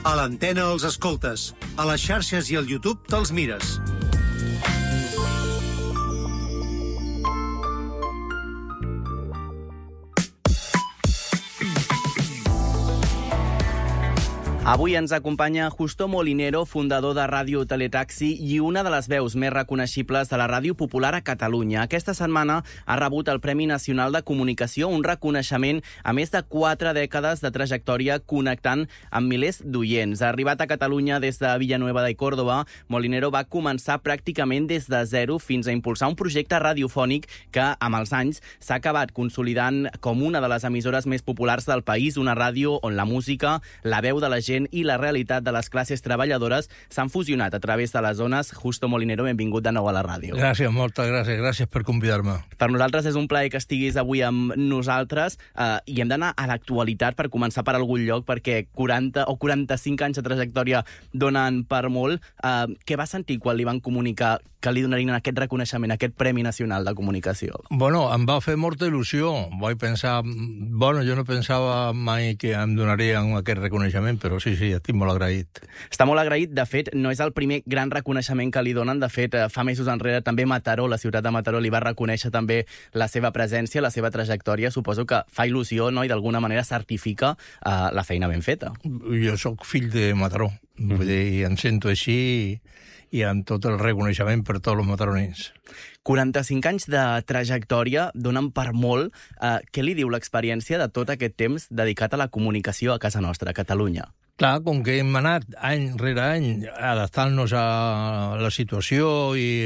A l'antena els escoltes, a les xarxes i al YouTube te'ls mires. Avui ens acompanya Justo Molinero, fundador de Ràdio Teletaxi i una de les veus més reconeixibles de la ràdio popular a Catalunya. Aquesta setmana ha rebut el Premi Nacional de Comunicació, un reconeixement a més de 4 dècades de trajectòria connectant amb milers d'oients. Arribat a Catalunya des de Villanueva de Córdoba, Molinero va començar pràcticament des de zero fins a impulsar un projecte radiofònic que, amb els anys, s'ha acabat consolidant com una de les emissores més populars del país, una ràdio on la música, la veu de la gent i la realitat de les classes treballadores s'han fusionat a través de les zones. Justo Molinero, benvingut de nou a la ràdio. Gràcies, moltes gràcies. Gràcies per convidar-me. Per nosaltres és un plaer que estiguis avui amb nosaltres i hem d'anar a l'actualitat per començar per algun lloc, perquè 40 o 45 anys de trajectòria donen per molt. Què va sentir quan li van comunicar que li donarien aquest reconeixement, aquest Premi Nacional de Comunicació? Bueno, em va fer molta il·lusió. Vaig pensar... Bueno, jo no pensava mai que em donarien aquest reconeixement, però sí, estic molt agraït. Està molt agraït. De fet, no és el primer gran reconeixement que li donen. De fet, fa mesos enrere també Mataró, la ciutat de Mataró, li va reconèixer també la seva presència, la seva trajectòria. Suposo que fa il·lusió, no?, i d'alguna manera certifica la feina ben feta. Jo sóc fill de Mataró. Vull dir, em sento així i amb tot el reconeixement per tots els mataronins. 45 anys de trajectòria donen per molt. Què li diu l'experiència de tot aquest temps dedicat a la comunicació a casa nostra, a Catalunya? Clar, com que hem anat any rere any adaptant-nos a la situació i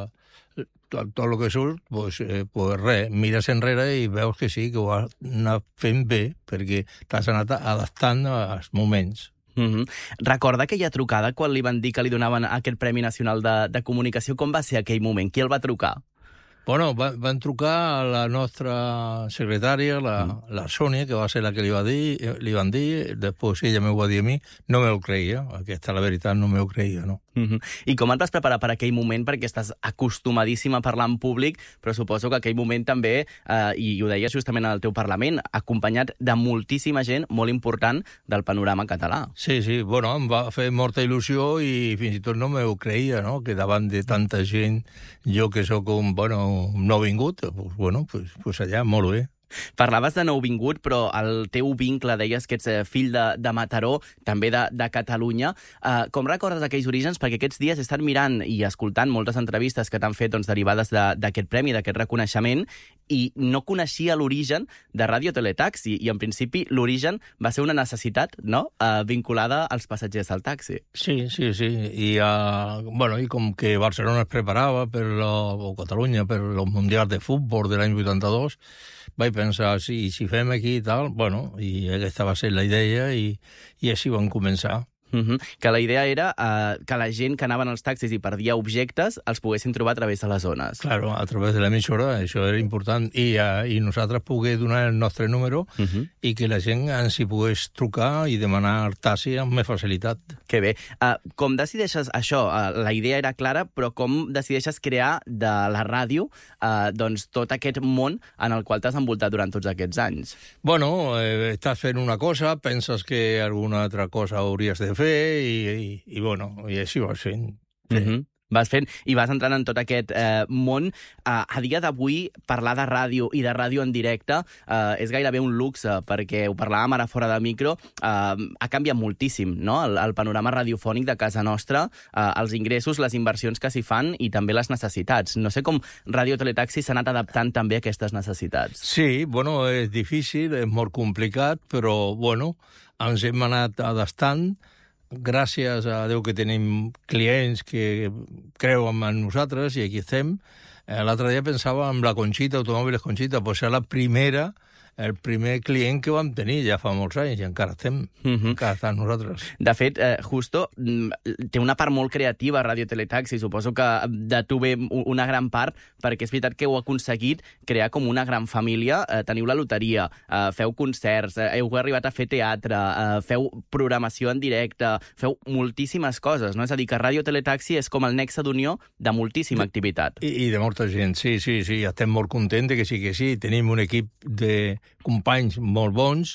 tot el que surt, doncs res, mires enrere i veus que sí, que ho has anat fent bé, perquè t'has anat adaptant als moments. Recorda aquella trucada quan li van dir que li donaven aquest Premi Nacional de Comunicació? Com va ser aquell moment? Qui el va trucar? Bueno, van trucar a la nostra secretària, la Sònia, que va ser la que li van dir, després ella m'ho va dir a mi, no m'ho creia, aquesta la veritat no m'ho creia, no. I com et vas preparar per aquell moment? Perquè estàs acostumadíssim a parlar en públic, però suposo que aquell moment també, i ho deies justament al teu Parlament, acompanyat de moltíssima gent molt important del panorama català. Sí, bueno, em va fer molta il·lusió i fins i tot no m'ho creia, no?, que davant de tanta gent, jo que sóc un nouvingut, pues allà, molt bé. Parlaves de nouvingut, però el teu vincle, deies que ets fill de Mataró, també de Catalunya. Com recordes aquells orígens? Perquè aquests dies he estat mirant i escoltant moltes entrevistes que t'han fet derivades d'aquest premi, d'aquest reconeixement, i no coneixia l'origen de Ràdio Teletaxi, i en principi l'origen va ser una necessitat, no?, vinculada als passatgers del taxi. Sí. I com que Barcelona es preparava o Catalunya per el Mundial de Futbol de l'any 82, vaig pensar, si fem aquí i tal, i aquesta va ser la idea i així vam començar. Que la idea era que la gent que anaven als taxis i perdia objectes els poguessin trobar a través de les zones. Claro, a través de l'emissora, això era important, i nosaltres poder donar el nostre número i que la gent ens hi pogués trucar i demanar taxi amb més facilitat. Que bé. Com decideixes això? La idea era clara, però com decideixes crear de la ràdio tot aquest món en el qual t'has envoltat durant tots aquests anys? Bueno, estàs fent una cosa, penses que alguna altra cosa hauries de fer, i així vas fent. Vas fent i vas entrant en tot aquest món. A dia d'avui, parlar de ràdio i de ràdio en directe és gairebé un luxe, perquè ho parlàvem ara fora de micro, ha canviat moltíssim, no?, el panorama radiofònic de casa nostra, els ingressos, les inversions que s'hi fan i també les necessitats. No sé com Ràdio Teletaxi s'ha anat adaptant també a aquestes necessitats. Sí, és difícil, és molt complicat, però, ens hem anat adaptant. Gràcies a Déu que tenim clients que creuen en nosaltres i aquí estem. L'altre dia pensava en la Conxita, Automòbils Conxita, pues ser el primer client que vam tenir ja fa molts anys i encara estem, encara estem nosaltres. De fet, Justo, té una part molt creativa Ràdio Teletaxi, suposo que de tu ve una gran part, perquè és veritat que heu aconseguit crear com una gran família, teniu la loteria, feu concerts, heu arribat a fer teatre, feu programació en directe, feu moltíssimes coses, no? És a dir, que Ràdio Teletaxi és com el nexe d'unió de moltíssima activitat. I de molta gent, sí, estem molt contents que sí, tenim un equip de companys molt bons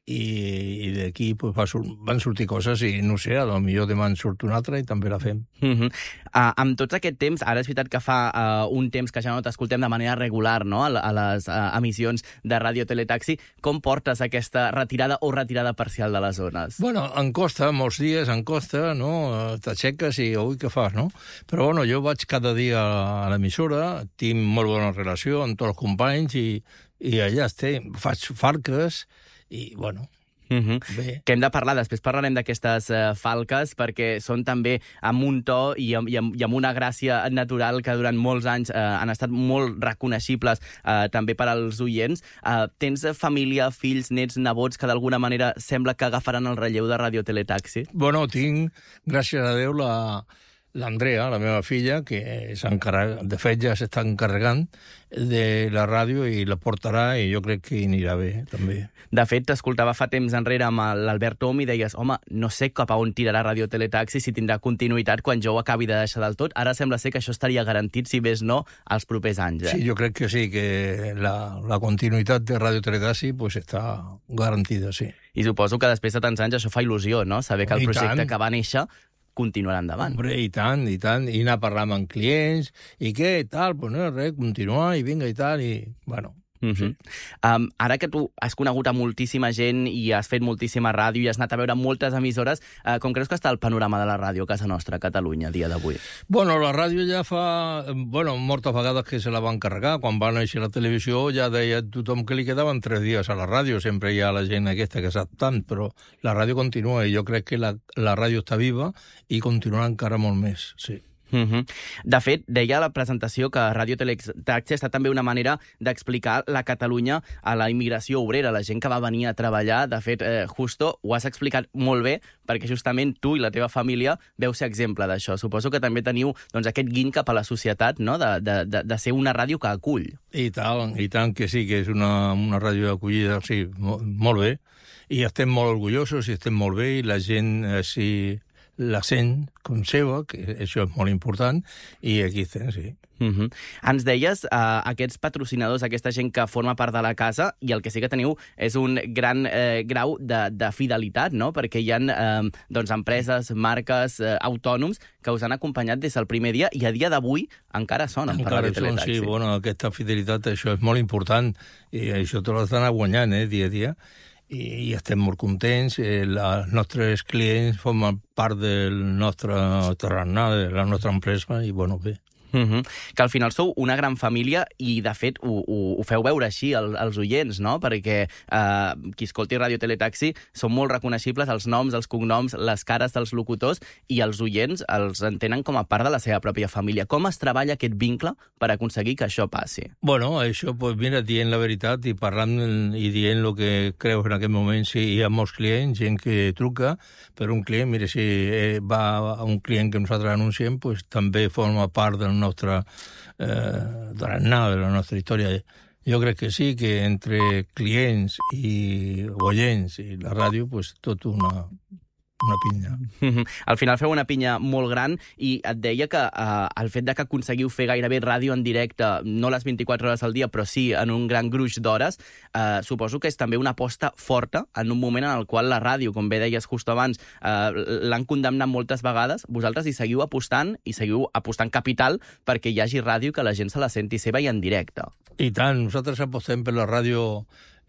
i d'aquí pues, van sortir coses i no sé, potser demà en surt una altra i també la fem. Amb tots aquest temps, ara és veritat que fa un temps que ja no t'escoltem de manera regular, no?, a les emissions de Ràdio Teletaxi. Com portes aquesta retirada o retirada parcial de les zones? Bueno, em costa, molts dies em costa, no? T'aixeques i ui, què fas, no? Però bueno, jo vaig cada dia a l'emissora, tinc molt bona relació amb tots els companys i allà estem, faig falques i, bueno, bé. Que hem de parlar, després parlarem d'aquestes falques, perquè són també amb un to i amb una gràcia natural que durant molts anys han estat molt reconeixibles també per als oients. Tens família, fills, nets, nebots que d'alguna manera sembla que agafaran el relleu de Ràdio Teletaxi? Bueno, tinc, gràcies a Déu, l'Andrea, la meva filla, que de fet ja s'està encarregant de la ràdio i la portarà i jo crec que anirà bé, també. De fet, t'escoltava fa temps enrere amb l'Albert Tom i deies, home, no sé cap a on tirarà Ràdio Teletaxi, si tindrà continuïtat quan jo ho acabi de deixar del tot. Ara sembla ser que això estaria garantit, si més no, als propers anys. Sí, jo crec que sí, que la continuïtat de Ràdio Teletaxi pues, està garantida, sí. I suposo que després de tants anys això fa il·lusió, no?, saber que el projecte que va néixer continuarà endavant. Hombre, i tant, i anar a parlar amb clients, i què, i tal, pues no, res, continuar, i vinga, i tal, i, bueno... Sí. Ara que tu has conegut a moltíssima gent i has fet moltíssima ràdio i has anat a veure moltes emissores, com creus que està el panorama de la ràdio a casa nostra, a Catalunya, a dia d'avui? Bueno, la ràdio ja fa... Bueno, moltes vegades que se la van carregar. Quan va néixer la televisió ja deia tothom que li quedaven 3 dies a la ràdio. Sempre hi ha la gent aquesta que sap tant, però la ràdio continua i jo crec que la ràdio està viva i continuarà encara molt més, sí. De fet, deia a la presentació que Ràdio Teletaxi ha estat també una manera d'explicar la Catalunya a la immigració obrera, la gent que va venir a treballar. De fet, Justo, ho has explicat molt bé, perquè justament tu i la teva família veu ser exemple d'això. Suposo que també teniu aquest guiny cap a la societat, no?, de ser una ràdio que acull. I tant que sí, que és una ràdio d'acollida, sí, molt bé. I estem molt orgullosos i estem molt bé i la gent sí... la sent com seva, que això és molt important, i aquí estem, sí. Ens deies, aquests patrocinadors, aquesta gent que forma part de la casa, i el que sí que teniu és un gran grau de fidelitat, no?, perquè hi ha empreses, marques, autònoms que us han acompanyat des del primer dia i a dia d'avui encara sonen per Ràdio Teletaxi. Sí, bueno, aquesta fidelitat, això és molt important, i això te l'has d'anar guanyant, dia a dia. I estem molt contents. Els nostres clients formen part del nostre tarannà, de la nostra empresa, i bueno, bé. Que al final sou una gran família i, de fet, ho feu veure així als oients, no?, perquè qui escolti Ràdio Teletaxi són molt reconeixibles els noms, els cognoms, les cares dels locutors, i els oients els entenen com a part de la seva pròpia família. Com es treballa aquest vincle per aconseguir que això passi? Bueno, això, pues mira, dient la veritat i parlant i dient el que creus en aquest moment. Sí, hi ha molts clients, gent que truca, però un client, mira, si va a un client que nosaltres anunciem, pues també forma part del nostre tarannà, de la nostra història. Jo crec que sí, que entre clients i oients i la ràdio, pues tot una pinya. Al final feu una pinya molt gran i et deia que el fet de que aconseguiu fer gairebé ràdio en directe, no les 24 hores al dia, però sí en un gran gruix d'hores, suposo que és també una aposta forta en un moment en el qual la ràdio, com bé deies just abans, l'han condemnat moltes vegades. Vosaltres hi seguiu apostant i seguiu apostant capital perquè hi hagi ràdio que la gent se la senti seva i en directe. I tant, nosaltres apostem per la ràdio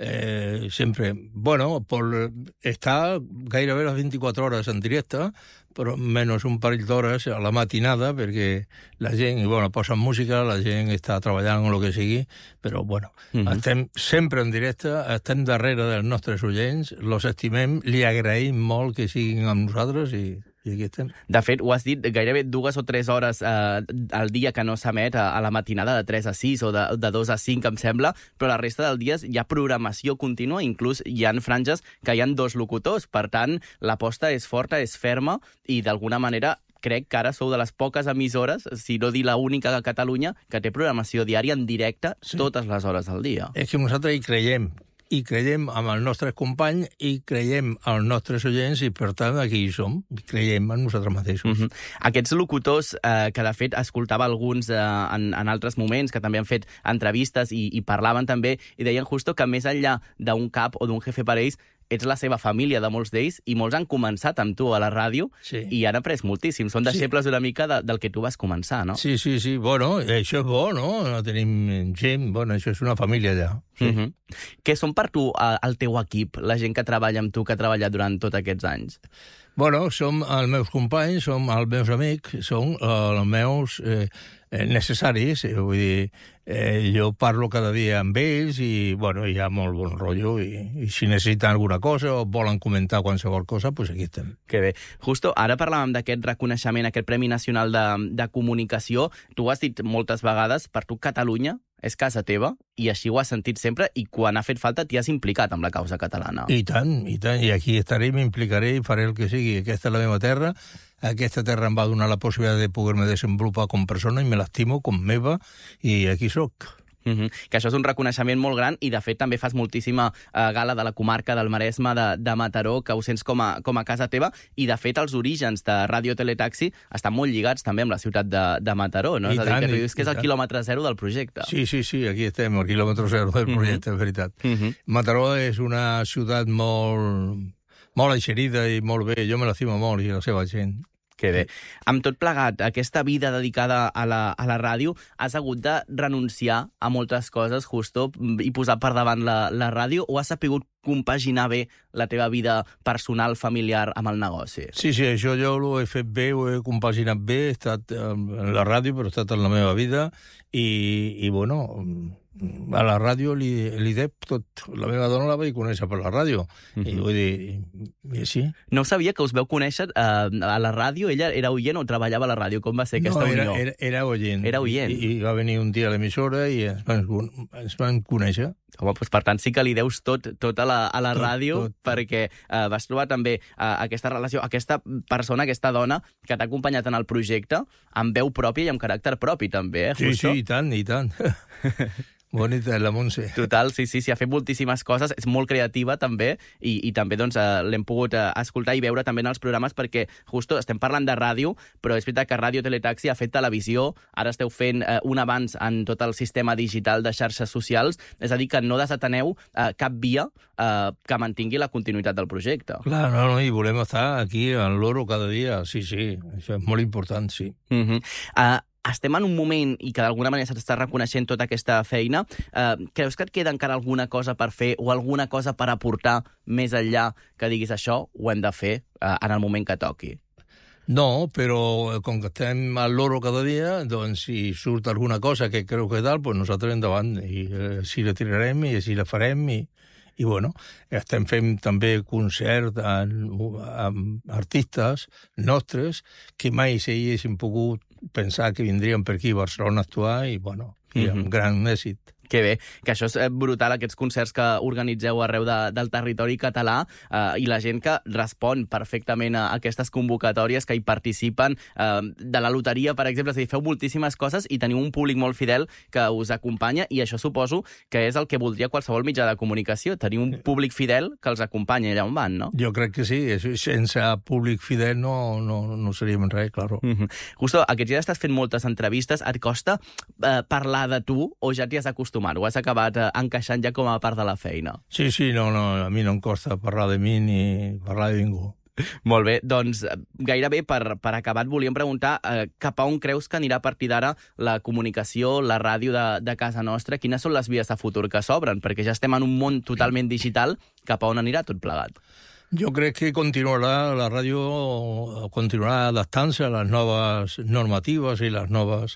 sempre, bueno, por estar gairebé les 24 hores en directe, però menys un parell d'hores a la matinada, perquè la gent, bueno, posen música, la gent està treballant o el que sigui, però, bueno, estem sempre en directe, estem darrere dels nostres oients, los estimem, li agraïm molt que siguin amb nosaltres i aquí estem. De fet, ho has dit, gairebé 2 o 3 hores al dia que no s'emet a la matinada de 3 a 6 o de 2 a 5, em sembla, però la resta del dia hi ha programació contínua, inclús hi ha franges que hi ha 2 locutors. Per tant, l'aposta és forta, és ferma i d'alguna manera crec que ara sou de les poques emissores, si no dir l'única a Catalunya, que té programació diària en directe totes les hores del dia. És que nosaltres hi creiem amb el nostre company i creiem als nostres oients i, per tant, aquí hi som. Creiem en nosaltres mateixos. Aquests locutors, que de fet escoltava alguns en altres moments, que també han fet entrevistes i parlaven també, i deien justo que més enllà d'un cap o d'un jefe per ells, ets la seva família de molts d'ells i molts han començat amb tu a la ràdio i han après moltíssim. Són deixebles una mica del que tu vas començar, no? Sí. Bueno, això és bo, no? No tenim gent, bueno, això és una família ja. Sí. Què són per tu el teu equip, la gent que treballa amb tu, que ha treballat durant tots aquests anys? Bueno, som els meus companys, som els meus amics, són els meus necessaris. Vull dir, jo parlo cada dia amb ells i, bueno, hi ha molt bon rotllo i si necessiten alguna cosa o volen comentar qualsevol cosa, doncs aquí estem. Que bé. Justo, ara parlàvem d'aquest reconeixement, aquest Premi Nacional de Comunicació. Tu ho has dit moltes vegades, per tu Catalunya és casa teva i així ho has sentit sempre i quan ha fet falta t'hi has implicat amb la causa catalana. I tant. I aquí estaré, m'implicaré i faré el que sigui. Aquesta és la meva terra. Aquesta terra em va donar la possibilitat de poder-me desenvolupar com persona i me l'estimo com meva i aquí sóc. Que això és un reconeixement molt gran i de fet també fas moltíssima gala de la comarca del Maresme de Mataró, que ho sents com a casa teva i de fet els orígens de Ràdio Teletaxi estan molt lligats també amb la ciutat de Mataró, no? És a dir, que dius que és el quilòmetre zero del projecte. Sí, aquí estem, al quilòmetre zero del projecte, és veritat. Mataró és una ciutat molt eixerida i molt bé, jo me l'estimo molt i la seva gent. Que bé. Amb tot plegat, aquesta vida dedicada a la ràdio, has hagut de renunciar a moltes coses, Justo, i posar per davant la ràdio, o has sapigut compaginar bé la teva vida personal, familiar, amb el negoci? Sí, això jo ho he fet bé, ho he compaginat bé, he estat en la ràdio, però he estat en la meva vida, i bueno, a la ràdio li dec tot. La meva dona la vaig conèixer per la ràdio. I vull dir, i així. No sabia que us veu conèixer a la ràdio. Ella era oient o treballava a la ràdio? Com va ser aquesta unió? No, era oient. Era oient. I va venir un dia a l'emissora i ens van conèixer. Home, doncs per tant sí que li deus tot a la ràdio, perquè vas trobar també aquesta relació, aquesta persona, aquesta dona que t'ha acompanyat en el projecte amb veu pròpia i amb caràcter propi també, Justo? Sí, i tant. Bonita, la Montse. Total, sí, ha fet moltíssimes coses, és molt creativa també, i també doncs, l'hem pogut escoltar i veure també en els programes, perquè Justo estem parlant de ràdio, però és veritat que Ràdio Teletaxi ha fet televisió, ara esteu fent un avanç en tot el sistema digital de xarxes socials, és a dir, que no desateneu cap via que mantingui la continuïtat del projecte. Clar, no, i volem estar aquí al loro cada dia, sí, això és molt important, sí. Estem en un moment i que d'alguna manera s'està reconeixent tota aquesta feina. Creus que et queda encara alguna cosa per fer o alguna cosa per aportar més enllà que diguis això ho hem de fer en el moment que toqui? No, però com que estem al loro cada dia, doncs si surt alguna cosa que creu que tal, doncs nosaltres endavant i així la tirarem i així la farem i bueno, estem fent també concert amb artistes nostres que mai s'haguessin pogut pensar que vindrien per aquí a Barcelona a actuar i, bueno, amb gran èxit. Que bé, que això és brutal, aquests concerts que organitzeu arreu del territori català i la gent que respon perfectament a aquestes convocatòries, que hi participen, de la loteria, per exemple, és a dir, feu moltíssimes coses i teniu un públic molt fidel que us acompanya i això suposo que és el que voldria qualsevol mitjà de comunicació, tenir un públic fidel que els acompanya allà on van, no? Jo crec que sí, sense públic fidel no seríem res, claro. Justo, aquests dies estàs fent moltes entrevistes, et costa parlar de tu o ja t'hi has acostumat? Ho has acabat encaixant ja com a part de la feina? Sí, no, a mi no em costa parlar de mi ni parlar de ningú. Molt bé, doncs gairebé per acabar et volíem preguntar cap a on creus que anirà a partir d'ara la comunicació, la ràdio de casa nostra, quines són les vies de futur que s'obren, perquè ja estem en un món totalment digital, cap a on anirà tot plegat? Jo crec que la ràdio continuarà adaptant-se a les noves normatives i les noves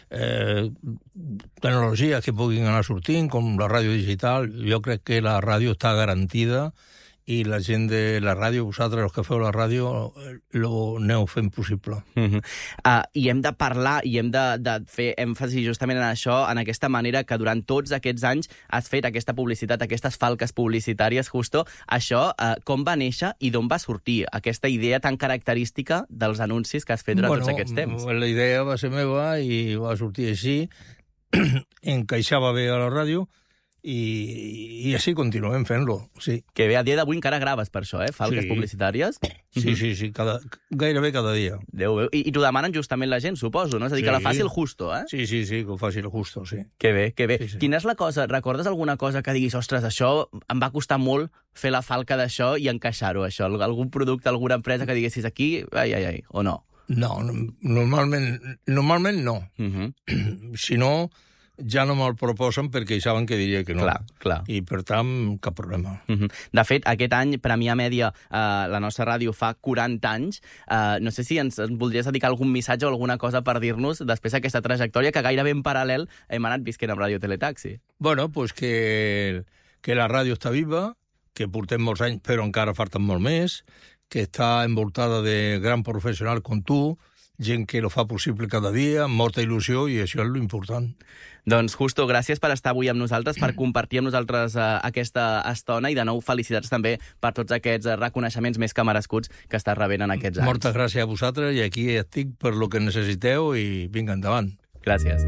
tecnologies que puguin anar sortint, com la ràdio digital. Jo crec que la ràdio està garantida i la gent de la ràdio, vosaltres, els que feu la ràdio, ho aneu fent possible. I hem de parlar i hem de fer èmfasi justament en això, en aquesta manera que durant tots aquests anys has fet aquesta publicitat, aquestes falques publicitàries, Justo. Això, com va néixer i d'on va sortir aquesta idea tan característica dels anuncis que has fet durant tots aquests temps? La idea va ser meva i va sortir així, encaixava bé a la ràdio, i així continuem fent-lo, sí. Que bé, a dia d'avui encara graves per això, falques publicitàries? Sí, gairebé cada dia. Déu meu. I t'ho demanen justament la gent, suposo, no? És a dir, que la faci el justo, Sí, que ho faci el justo, sí. Que bé. Sí. Quina és la cosa? Recordes alguna cosa que diguis, ostres, això em va costar molt fer la falca d'això i encaixar-ho, això? Algun producte, alguna empresa que diguessis aquí, ai, o no? No, normalment no. Si no, ja no me'l proposen perquè saben que diria que no. Clar. I, per tant, cap problema. De fet, aquest any, Premià Mèdia, la nostra ràdio fa 40 anys. No sé si ens voldries dedicar algun missatge o alguna cosa per dir-nos després d'aquesta trajectòria que gairebé en paral·lel hem anat visquent amb Ràdio Teletaxi. Bueno, pues que la ràdio està viva, que portem molts anys, però encara falten molt més, que està envoltada de gran professional com tu, gent que lo fa possible cada dia, amb molta il·lusió, i això és l'important. Doncs, Justo, gràcies per estar avui amb nosaltres, per compartir amb nosaltres aquesta estona, i de nou felicitats també per tots aquests reconeixements més que merescuts que estàs rebent en aquests anys. Moltes gràcies a vosaltres, i aquí estic per lo que necessiteu, i vinga, endavant. Gràcies.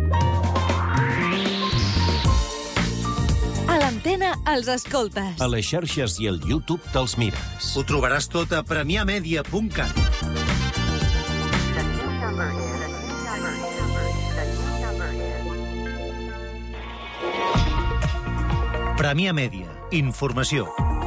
A l'antena els escoltes. A les xarxes i al YouTube te'ls mires. Ho trobaràs tot a premiamedia.cat. Premià Mèdia. Informació.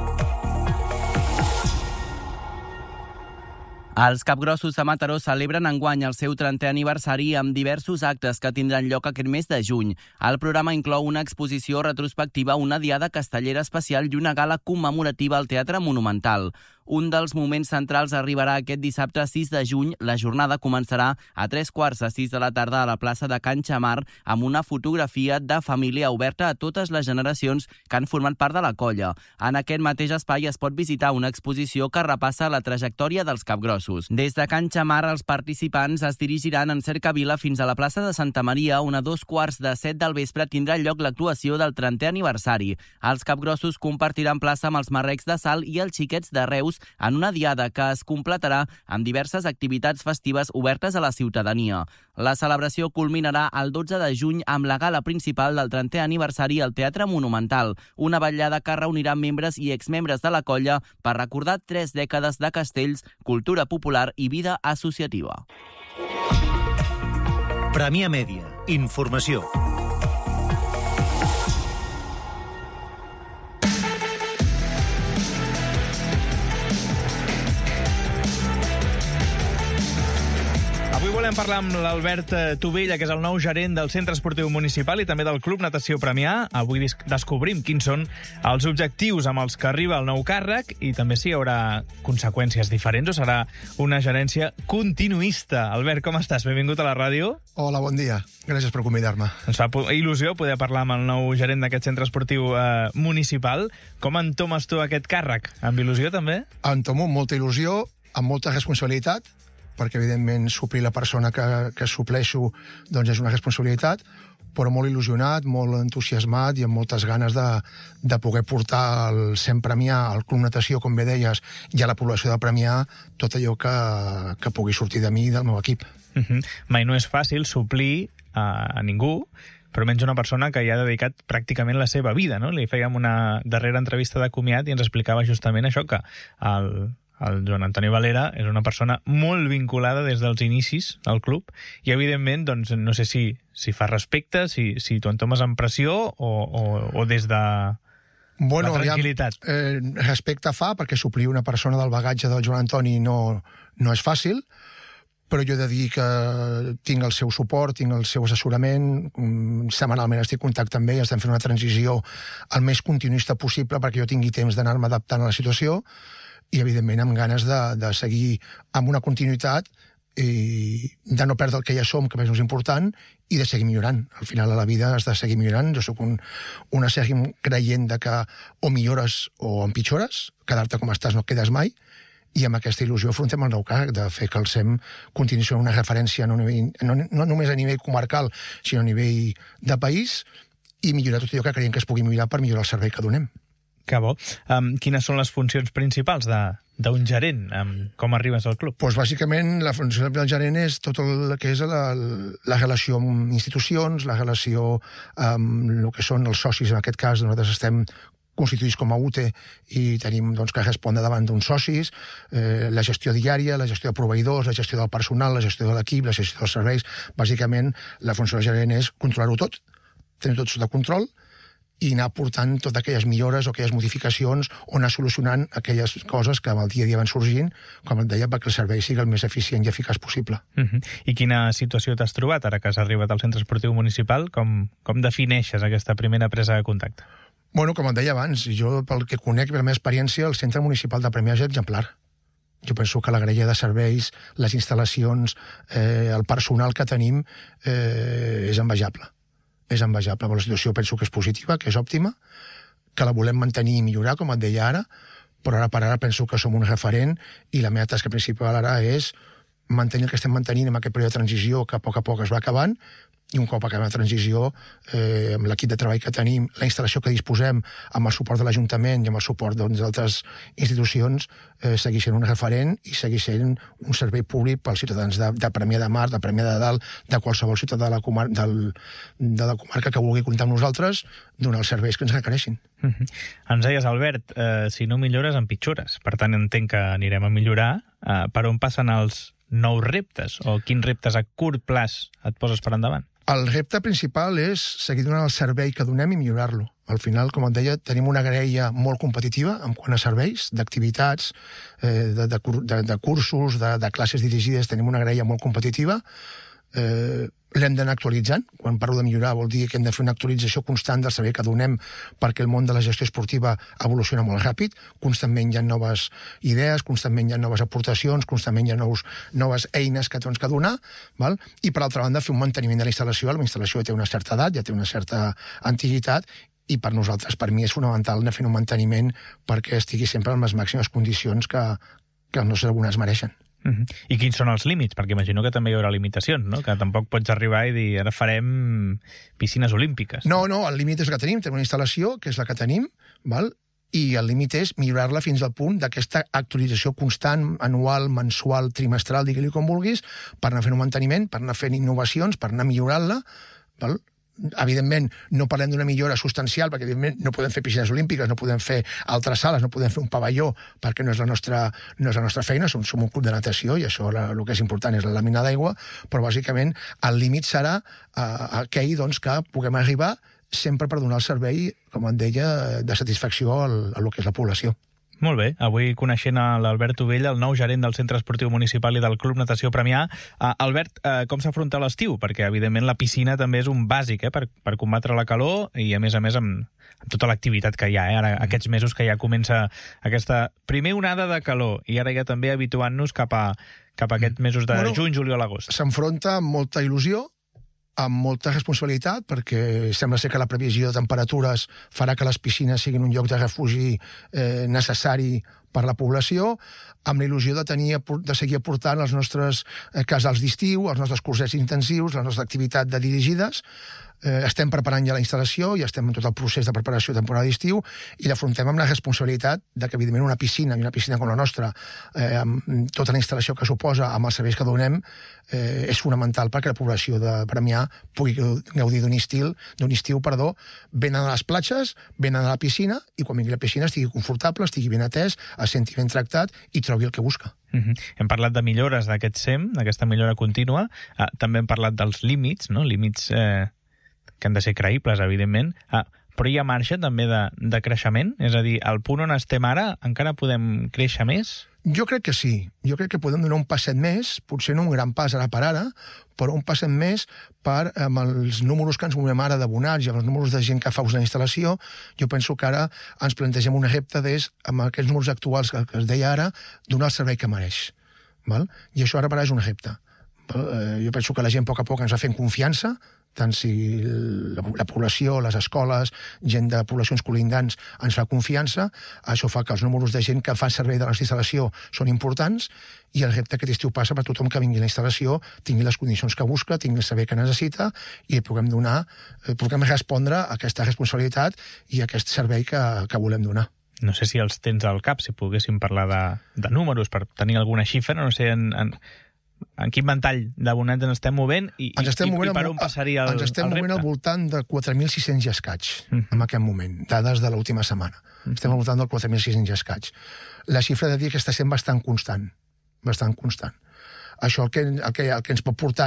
Els Capgrossos de Mataró celebren enguany el seu 30è aniversari amb diversos actes que tindran lloc aquest mes de juny. El programa inclou una exposició retrospectiva, una diada castellera especial i una gala commemorativa al Teatre Monumental. Un dels moments centrals arribarà aquest dissabte 6 de juny. La jornada començarà a 3:15 de la tarda a la plaça de Can Xamar amb una fotografia de família oberta a totes les generacions que han format part de la colla. En aquest mateix espai es pot visitar una exposició que repassa la trajectòria dels Capgrossos. Des de Can Xamar, els participants es dirigiran en cercavila fins a la plaça de Santa Maria, on a 2:15 del vespre tindrà lloc l'actuació del 30è aniversari. Els Capgrossos compartiran plaça amb els Marrecs de Salt i els Xiquets de Reus en una diada que es completarà amb diverses activitats festives obertes a la ciutadania. La celebració culminarà el 12 de juny amb la gala principal del 30è aniversari al Teatre Monumental, una vetllada que reunirà membres i exmembres de la colla per recordar 3 dècades de castells, cultura popular i vida associativa. Premià Mèdia. Informació. Avui volem parlar amb l'Albert Tubella, que és el nou gerent del Centre Esportiu Municipal i també del Club Natació Premià. Avui descobrim quins són els objectius amb els que arriba el nou càrrec i també si hi haurà conseqüències diferents o serà una gerència continuista. Albert, com estàs? Benvingut a la ràdio. Hola, bon dia. Gràcies per convidar-me. Ens fa il·lusió poder parlar amb el nou gerent d'aquest Centre Esportiu Municipal. Com entomes tu aquest càrrec? Amb il·lusió, també? Entomo amb molta il·lusió, amb molta responsabilitat, perquè, evidentment, suplir la persona que supleixo doncs és una responsabilitat, però molt il·lusionat, molt entusiasmat i amb moltes ganes de poder portar al Centre Premià, al Club Natació, com bé deies, i a la població de Premià, tot allò que pugui sortir de mi i del meu equip. Mai no és fàcil suplir a ningú, però menys una persona que hi ha dedicat pràcticament la seva vida, no? Li fèiem una darrera entrevista de comiat i ens explicava justament això, que el Joan Antoni Valera és una persona molt vinculada des dels inicis al club i, evidentment, doncs, no sé si fa respecte, si t'ho entomes amb pressió o des de la tranquil·litat. Respecte fa, perquè suplir una persona del bagatge del Joan Antoni no és fàcil, però jo he de dir que tinc el seu suport, tinc el seu assessorament, setmanalment estic en contacte amb ell, estem fent una transició el més continuista possible perquè jo tingui temps d'anar-me adaptant a la situació i, evidentment, amb ganes de seguir amb una continuïtat i de no perdre el que ja som, que és important, i de seguir millorant. Al final, a la vida has de seguir millorant. Jo sóc una sèrie creient de que o millores o empitjores, quedar-te com estàs no quedes mai, i amb aquesta il·lusió afrontem el nou càrrec de fer que el SEM continuï sent una referència no només a nivell comarcal, sinó a nivell de país, i millorar tot allò que creiem que es pugui millorar per millorar el servei que donem. Que bo. Quines són les funcions principals d'un gerent? Com arribes al club? Doncs bàsicament la funció del gerent és tot el que és la relació amb institucions, la relació amb el que són els socis. En aquest cas nosaltres estem constituïts com a UTE i tenim que respondre davant d'uns socis, la gestió diària, la gestió de proveïdors, la gestió del personal, la gestió de l'equip, la gestió dels serveis. Bàsicament la funció del gerent és controlar-ho tot, tenir tot sota control i anar portant totes aquelles millores o aquelles modificacions o anar solucionant aquelles coses que amb el dia a dia van sorgint, com et deia, perquè el servei sigui el més eficient i eficaç possible. I quina situació t'has trobat ara que has arribat al centre esportiu municipal? Com defineixes aquesta primera presa de contacte? Bueno, com et deia abans, jo pel que conec, per la meva experiència, el centre municipal de Premià és exemplar. Jo penso que la grella de serveis, les instal·lacions, el personal que tenim és envejable. És envejable, però la situació penso que és positiva, que és òptima, que la volem mantenir i millorar, com et deia ara, però ara per ara penso que som un referent i la meva tasca principal ara és mantenir el que estem mantenint en aquest període de transició que a poc es va acabant, i un cop acabem la transició, amb l'equip de treball que tenim, la instal·lació que disposem, amb el suport de l'Ajuntament i amb el suport d'altres institucions, seguir sent un referent i seguir sent un servei públic pels ciutadans de Premià de Mar, de Premià de Dalt, de qualsevol ciutadà de la comarca que vulgui comptar amb nosaltres, donar els serveis que ens requereixin. Ens deies, Albert, si no millores, empitjores. Per tant, entenc que anirem a millorar. Per on passen els nous reptes? O quins reptes a curt plaç et poses per endavant? El repte principal és seguir donant el servei que donem i millorar-lo. Al final, com et deia, tenim una graella molt competitiva en quant a serveis, d'activitats, de cursos, de classes dirigides, tenim una graella molt competitiva. L'hem d'anar actualitzant. Quan parlo de millorar vol dir que hem de fer una actualització constant del servei que donem perquè el món de la gestió esportiva evoluciona molt ràpid. Constantment hi ha noves idees, constantment hi ha noves aportacions, constantment hi ha noves eines que tens que donar, val? I per altra banda fer un manteniment de la instal·lació. La instal·lació ja té una certa edat, ja té una certa antiguitat i per nosaltres, per mi, és fonamental anar fent un manteniment perquè estigui sempre en les màximes condicions que els nostres abonats mereixen. I quins són els límits? Perquè imagino que també hi haurà limitacions, no? Que tampoc pots arribar i dir ara farem piscines olímpiques. No, el límit és el que tenim. Tenim una instal·lació, que és la que tenim, val? I el límit és millorar-la fins al punt d'aquesta actualització constant, anual, mensual, trimestral, digue-li com vulguis, per anar fent un manteniment, per anar fent innovacions, per anar millorant-la, val? Evidentment, no parlem d'una millora substancial, perquè evidentment no podem fer piscines olímpiques, no podem fer altres sales, no podem fer un pavelló, perquè no és la nostra feina, som un club de natació, i això el que és important és la làmina d'aigua, però bàsicament el límit serà aquell que puguem arribar sempre per donar el servei, com et deia, de satisfacció a lo que és la població. Molt bé, avui coneixent l'Albert Ovella, el nou gerent del Centre Esportiu Municipal i del Club Natació Premià. Albert, com s'afronta l'estiu? Perquè, evidentment, la piscina també és un bàsic per combatre la calor i, a més amb tota l'activitat que hi ha. Ara, aquests mesos que ja comença aquesta primer onada de calor i ara ja també habituant-nos cap a aquests mesos de juny, juliol, agost. S'enfronta amb molta il·lusió, amb molta responsabilitat, perquè sembla ser que la previsió de temperatures farà que les piscines siguin un lloc de refugi necessari per la població, amb la il·lusió de seguir aportant els nostres casals d'estiu, els nostres cursets intensius, la nostra activitat de dirigides. Estem preparant ja la instal·lació, ja estem en tot el procés de preparació de temporada d'estiu i l'afrontem amb la responsabilitat de que, evidentment, una piscina com la nostra, amb tota la instal·lació que suposa, amb els serveis que donem, és fonamental perquè la població de Premià pugui gaudir d'un estiu ben a les platges, ben a la piscina, i quan vingui a la piscina estigui confortable, estigui ben atès, es senti ben tractat i trobi el que busca. Hem parlat de millores d'aquest SEM, d'aquesta millora contínua. També hem parlat dels límits, no? Límits que han de ser creïbles, evidentment, però hi ha marge també de creixement? És a dir, al punt on estem ara encara podem créixer més? Jo crec que sí. Jo crec que podem donar un passet més, potser no un gran pas ara per ara, però un passet més amb els números que ens movem ara d'abonats i amb els números de gent que fa ús de la instal·lació. Jo penso que ara ens plantegem un repte amb aquests números actuals que es deia ara, donar el servei que mereix. Val? I això ara per ara és un repte. Jo penso que la gent a poc ens va fent confiança, tant si la població, les escoles, gent de poblacions colindants ens fa confiança, això fa que els números de gent que fa servei de la nostra instal·lació són importants i el repte aquest estiu passa per tothom que vingui a la instal·lació, tingui les condicions que busca, tingui el servei que necessita i puguem respondre a aquesta responsabilitat i a aquest servei que volem donar. No sé si els tens al cap, si poguéssim parlar de números, per tenir alguna xifra, no sé en quin ventall d'abonats ens estem movent i per on passaria el repte. Ens estem movent al voltant de 4.600 i escaig, en aquest moment, dades de l'última setmana. Estem al voltant del 4.600 i escaig. La xifra de dir que està sent bastant constant. Això el que ens pot portar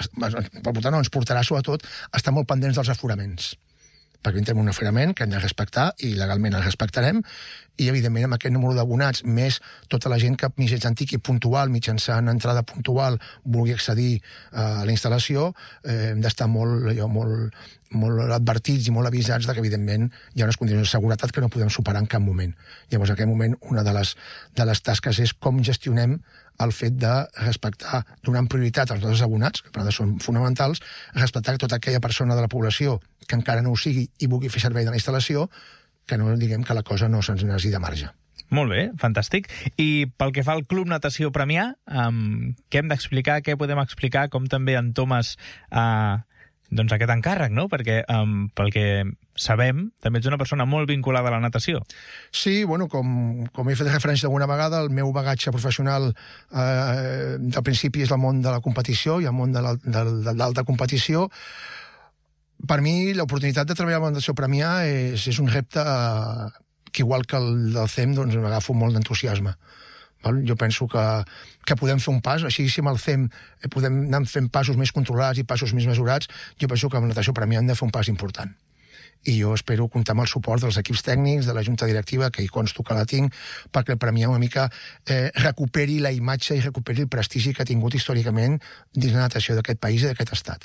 ens portarà sobretot a estar molt pendents dels aforaments. Perquè entrem un aforament que hem de respectar i legalment el respectarem i, evidentment, amb aquest número d'abonats, més tota la gent que mitjançant i puntual, mitjançant entrada puntual, vulgui accedir a la instal·lació, hem d'estar molt advertits i molt avisats que, evidentment, hi ha unes condicions de seguretat que no podem superar en cap moment. Llavors, en aquest moment, una de les tasques és com gestionem el fet de respectar, donant prioritat als nostres abonats, que per nosaltres són fonamentals, respectar tota aquella persona de la població que encara no ho sigui i vulgui fer servei de la instal·lació, que no diguem que la cosa no se'ns n'hagi de marge. Molt bé, fantàstic. I pel que fa al Club Natació Premià, què hem d'explicar, què podem explicar, com també entomes aquest encàrrec, no? Perquè, pel que sabem, també ets una persona molt vinculada a la natació. Sí, bueno, com he fet referència alguna vegada, el meu bagatge professional del principi és el món de la competició i el món de l'alta competició. Per mi, l'oportunitat de treballar amb la natació Premià és un repte que, igual que el del CEM, doncs m'agafo molt d'entusiasme. Jo penso que podem fer un pas, així si amb el CEM podem anar fent passos més controlats i passos més mesurats, jo penso que amb la natació Premià hem de fer un pas important. I jo espero comptar amb el suport dels equips tècnics, de la junta directiva, que hi consto que la tinc, perquè el Premià una mica recuperi la imatge i recuperi el prestigi que ha tingut històricament dins la natació d'aquest país i d'aquest estat.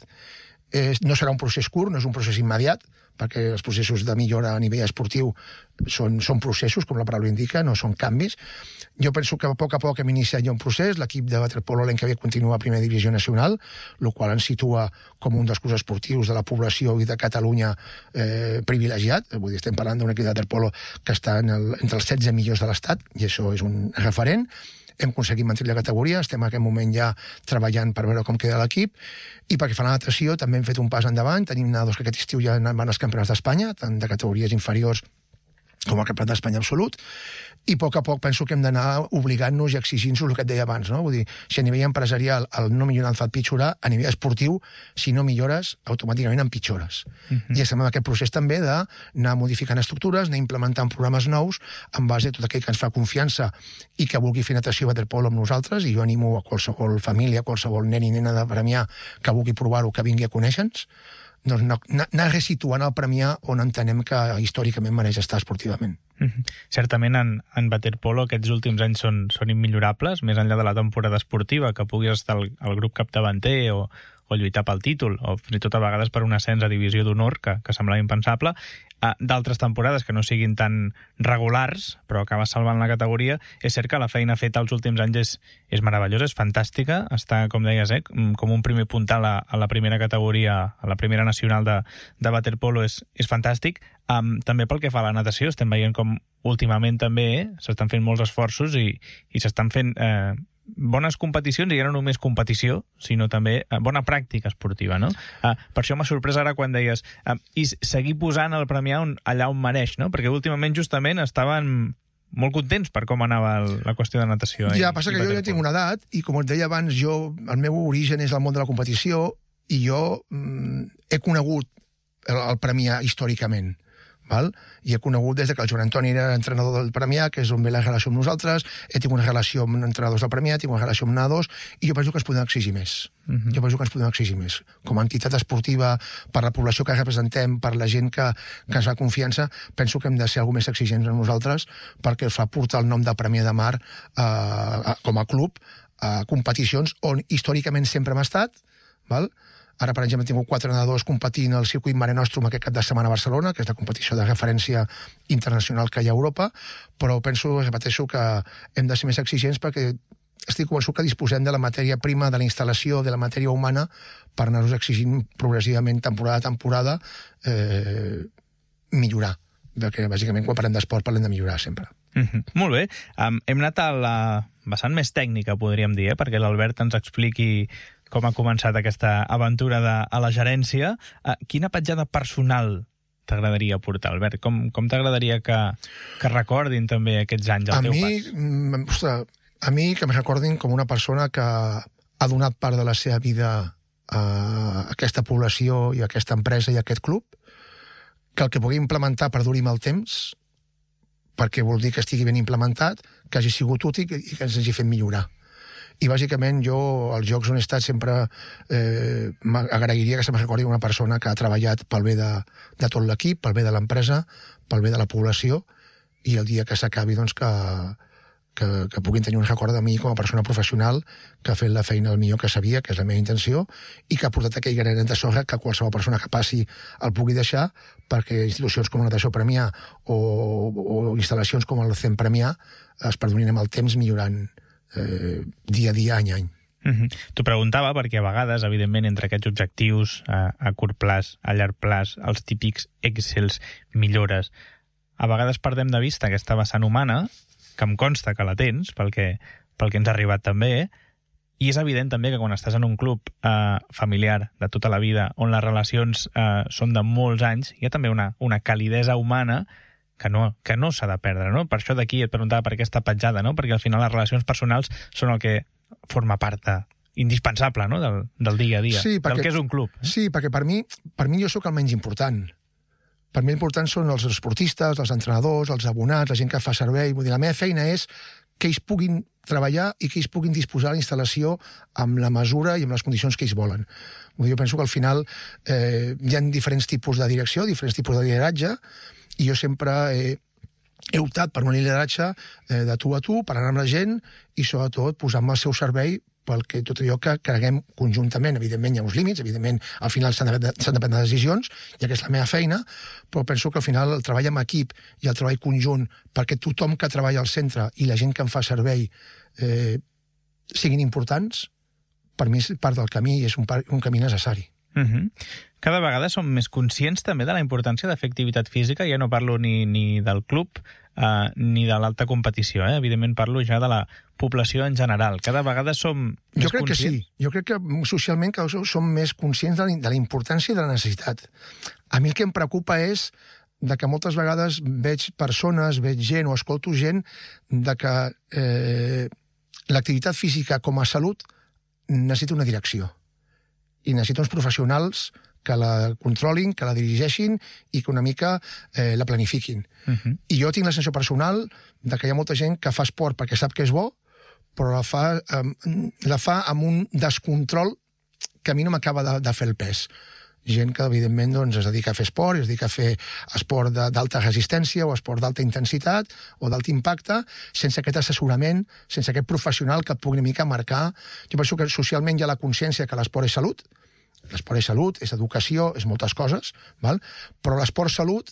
No serà un procés curt, no és un procés immediat, perquè els processos de millora a nivell esportiu són processos, com la paraula indica, no són canvis. Jo penso que a poc hem iniciat ja un procés. L'equip de waterpolo l'any que ve continua a primera divisió nacional, el qual ens situa com un dels clubs esportius de la població i de Catalunya privilegiat. Vull dir, estem parlant d'un equip de waterpolo que està entre els 16 millors de l'Estat, i això és un referent. Hem aconseguit mantenir la categoria, estem en aquest moment ja treballant per veure com queda l'equip, i perquè fa la natació també hem fet un pas endavant, tenim nadadors que aquest estiu ja van als campionats d'Espanya, tant de categories inferiors com al Campionat d'Espanya absolut, i a poc penso que hem d'anar obligant-nos i exigint-nos el que et deia abans, no? Vull dir, si a nivell empresarial el no millorar fa pitjorar, a nivell esportiu, si no millores, automàticament empitjores. I estem en aquest procés també d'anar modificant estructures, anar implementant programes nous en base a tot aquell que ens fa confiança i que vulgui fer natació waterpolo amb nosaltres, i jo animo a qualsevol família, a qualsevol nen i nena de Premià que vulgui provar-ho, que vingui a conèixer-nos, doncs anar resituant el Premià on entenem que històricament mereix estar esportivament. Certament en waterpolo aquests últims anys són immillorables, més enllà de la temporada esportiva, que puguis estar al grup capdavanter o lluitar pel títol, o fins i tot a vegades per un ascens a divisió d'honor, que semblava impensable. D'altres temporades que no siguin tan regulars, però acabes salvant la categoria. És cert que la feina feta els últims anys és meravellosa, és fantàstica, està, com deies, com un primer puntal a la primera categoria, a la primera nacional de waterpolo, és fantàstic. També pel que fa a la natació, estem veient com últimament també s'estan fent molts esforços i s'estan fent bones competicions, i ja no només competició, sinó també bona pràctica esportiva, no? Per això m'ha sorprès ara quan deies i seguir posant el Premià allà on mereix, no? Perquè últimament justament estaven molt contents per com anava la qüestió de natació. Ja, passa que jo ja tinc una edat, i com et deia abans, el meu origen és el món de la competició, i jo he conegut el Premià històricament. I he conegut des que el Joan Antoni era entrenador del Premià, que és on ve la relació amb nosaltres, he tingut una relació amb entrenadors del Premià, he tingut una relació amb nadadors, i jo penso que ens podem exigir més. Com a entitat esportiva, per la població que representem, per la gent que ens fa confiança, penso que hem de ser alguna més exigents amb nosaltres, perquè fa portar el nom de Premià de Mar com a club a competicions on històricament sempre hem estat, Ara, per exemple, hem tingut 4 nedadors competint al circuit Mare Nostrum aquest cap de setmana a Barcelona, que és la competició de referència internacional que hi ha a Europa, però repeteixo que hem de ser més exigents perquè estic convençut que disposem de la matèria prima, de la instal·lació, de la matèria humana, per anar-nos exigint progressivament, temporada a temporada, millorar. Perquè, bàsicament, quan parlem d'esport, parlem de millorar sempre. Molt bé. Hem anat a la vessant més tècnica, podríem dir, perquè l'Albert ens expliqui com ha començat aquesta aventura a la gerència. Quina petjada personal t'agradaria portar, Albert? Com t'agradaria que recordin també aquests anys al teu pas? A mi que me recordin com una persona que ha donat part de la seva vida a aquesta població i a aquesta empresa i a aquest club, que el que pugui implementar perduri amb el temps, perquè vol dir que estigui ben implementat, que hagi sigut útil i que ens hagi fet millorar. I bàsicament jo, als jocs on he estat, sempre m'agrairia que se me recordi una persona que ha treballat pel bé de tot l'equip, pel bé de l'empresa, pel bé de la població, i el dia que s'acabi, doncs, que puguin tenir un record de mi com a persona professional que ha fet la feina el millor que sabia, que és la meva intenció, i que ha portat aquell granet de sorra que qualsevol persona que passi el pugui deixar, perquè institucions com la Natació Premià o instal·lacions com el CEM Premià es perdonin amb el temps millorant dia a dia, any a any. T'ho preguntava perquè a vegades, evidentment, entre aquests objectius a curt plaç, a llarg plaç, els típics Excels, millores, a vegades perdem de vista aquesta vessant humana, que em consta que la tens, pel que ens ha arribat també, i és evident també que quan estàs en un club familiar de tota la vida, on les relacions són de molts anys, hi ha també una calidesa humana que no s'ha de perdre, no? Per això d'aquí et preguntava per aquesta petjada, no? Perquè al final les relacions personals són el que forma part indispensable, no? del dia a dia, sí, del que és un club. Sí, perquè per mi jo sóc el menys important. Per mi l'important són els esportistes, els entrenadors, els abonats, la gent que fa servei. Vull dir, la meva feina és que ells puguin treballar i que ells puguin disposar la instal·lació amb la mesura i amb les condicions que ells volen. Vull dir, jo penso que al final hi ha diferents tipus de direcció, diferents tipus de lideratge, i jo sempre he optat per un lideratge de tu a tu, per anar amb la gent i sobretot posar-me al seu servei perquè tot allò que creguem conjuntament, evidentment hi ha uns límits, evidentment al final s'han de prendre decisions, ja que és la meva feina, però penso que al final el treball en equip i el treball conjunt perquè tothom que treballa al centre i la gent que em fa servei siguin importants, per mi és part del camí i és un camí necessari. Cada vegada som més conscients també de la importància de fer activitat física, ja no parlo ni del club ni de l'alta competició, evidentment parlo ja de la població en general. Cada vegada som més conscients? Jo crec que sí. Jo crec que socialment som més conscients de la importància i de la necessitat. A mi el que em preocupa és de que moltes vegades veig persones, veig gent o escolto gent de que l'activitat física com a salut necessita una direcció i necessita uns professionals que la controlin, que la dirigeixin i que una mica la planifiquin. I jo tinc la sensació personal de que hi ha molta gent que fa esport perquè sap que és bo, però la fa amb un descontrol que a mi no m'acaba de fer el pes. Gent que, evidentment, doncs, es dedica a fer esport, es dedica a fer esport d'alta resistència o esport d'alta intensitat o d'alt impacte, sense aquest assessorament, sense aquest professional que et pugui una mica marcar. Jo penso que socialment hi ha la consciència que l'esport és salut, l'esport és salut, és educació, és moltes coses, val? Però l'esport-salut,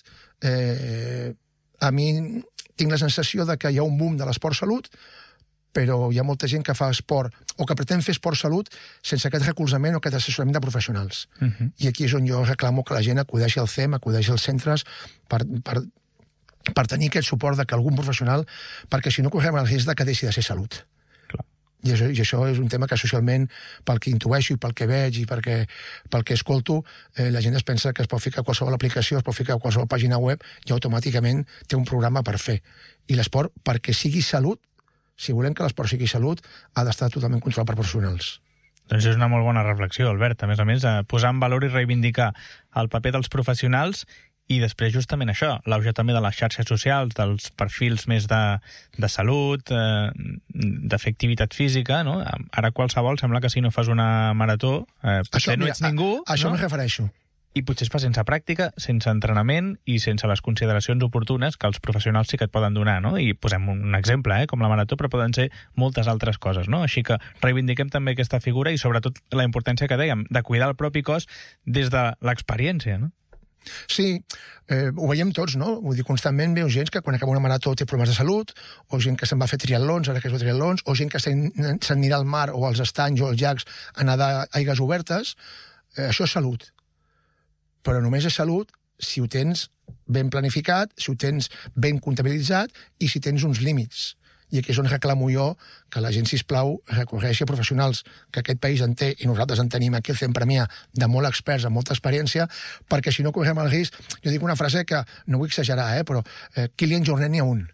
a mi tinc la sensació de que hi ha un boom de l'esport-salut, però hi ha molta gent que fa esport o que pretén fer esport-salut sense aquest recolzament o aquest assessorament de professionals. I aquí és on jo reclamo que la gent acudeixi al CEM, acudeixi als centres per tenir aquest suport de que algun professional, perquè si no correm el risc de que deixi de ser salut. I això és un tema que socialment, pel que intueixo i pel que veig i pel que escolto, la gent es pensa que es pot ficar qualsevol aplicació, es pot ficar qualsevol pàgina web i automàticament té un programa per fer. I l'esport, perquè sigui salut, si volem que l'esport sigui salut, ha d'estar totalment controlat per professionals. Doncs és una molt bona reflexió, Albert. A més, posar en valor i reivindicar el paper dels professionals i després justament això, l'auge també de les xarxes socials, dels perfils més de salut, de fer activitat física, no? Ara qualsevol sembla que si no fas una marató, potser no ets ningú. Això m'hi refereixo. I potser es fa sense pràctica, sense entrenament i sense les consideracions oportunes que els professionals sí que et poden donar, no? I posem un exemple, com la marató, però poden ser moltes altres coses, no? Així que reivindiquem també aquesta figura i sobretot la importància que dèiem de cuidar el propi cos des de l'experiència, no? Sí, ho veiem tots, no? Vull dir, constantment veu gent que quan acaba una marató té problemes de salut, o gent que se'n va fer triatlons, ara que es va triatlons, o gent que s'anirà al mar o als estanys o als llacs a nedar a aigües obertes. Això és salut. Però només és salut si ho tens ben planificat, si ho tens ben comptabilitzat i si tens uns límits. i aquí és on reclamo jo que la gent, sisplau, recorreixi a professionals que aquest país en té, i nosaltres en tenim aquí al Fem Premià, de molt experts, amb molta experiència, perquè si no correm el risc... Jo dic una frase que no vull exagerar, però Kilian Jornet n'hi ha un.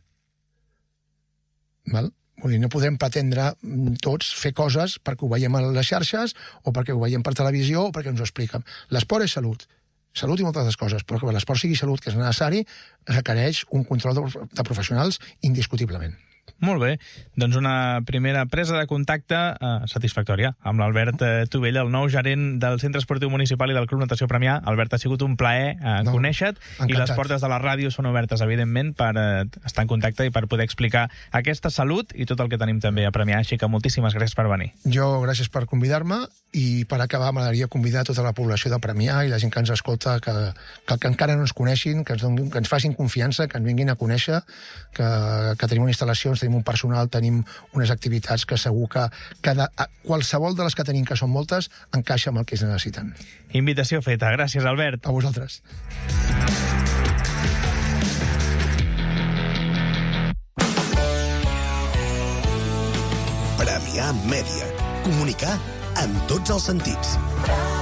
Val? Vull dir, no podem pretendre tots fer coses perquè ho veiem a les xarxes o perquè ho veiem per televisió o perquè ens ho expliquen. L'esport és salut i moltes altres coses, però que l'esport sigui salut, que és necessari, requereix un control de professionals indiscutiblement. Molt bé, doncs una primera presa de contacte satisfactòria amb l'Albert Tubell, el nou gerent del Centre Esportiu Municipal i del Club Natació Premià. Albert, ha sigut un plaer conèixer-te, i les portes de la ràdio són obertes, evidentment, per estar en contacte i per poder explicar aquesta salut i tot el que tenim també a Premià, així que moltíssimes gràcies per venir. Jo, gràcies per convidar-me, i per acabar m'agradaria convidar tota la població de Premià i la gent que ens escolta que encara no ens coneixin, que ens facin confiança, que ens vinguin a conèixer, que tenim una instal·lació, tenim un personal, tenim unes activitats que segur que qualsevol de les que tenim, que són moltes, encaixa amb el que es necessiten. Invitació feta. Gràcies, Albert. A vosaltres. Premià Mèdia. Comunicar en tots els sentits.